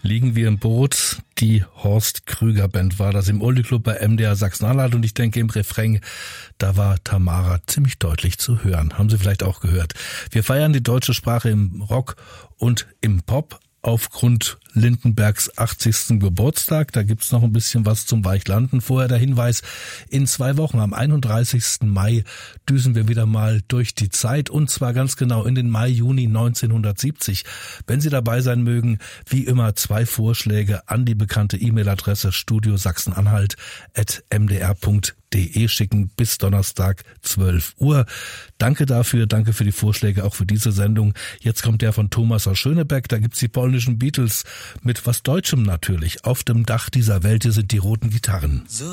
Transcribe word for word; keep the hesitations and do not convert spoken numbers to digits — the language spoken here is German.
Liegen wir im Boot. Die Horst Krüger Band war das im Oldie Club bei M D R Sachsen-Anhalt und ich denke im Refrain, da war Tamara ziemlich deutlich zu hören. Haben Sie vielleicht auch gehört. Wir feiern die deutsche Sprache im Rock und im Pop aufgrund Lindenbergs achtzigsten Geburtstag. Da gibt's noch ein bisschen was zum Weichlanden. Vorher der Hinweis, in zwei Wochen am einunddreißigsten Mai düsen wir wieder mal durch die Zeit und zwar ganz genau in den Mai, Juni neunzehnhundertsiebzig. Wenn Sie dabei sein mögen, wie immer zwei Vorschläge an die bekannte E-Mail-Adresse studio sachsen-anhalt at m d r punkt d e schicken bis Donnerstag zwölf Uhr. Danke dafür, danke für die Vorschläge, auch für diese Sendung. Jetzt kommt der von Thomas aus Schönebeck, da gibt's die polnischen Beatles mit was Deutschem natürlich. Auf dem Dach dieser Welt, hier sind die roten Gitarren. So